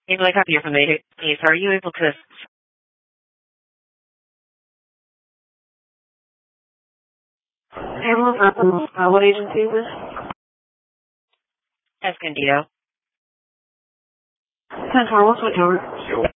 Able to copy from the case. Are you able to? What agency is this? Escondido. 10-4, what's my tower?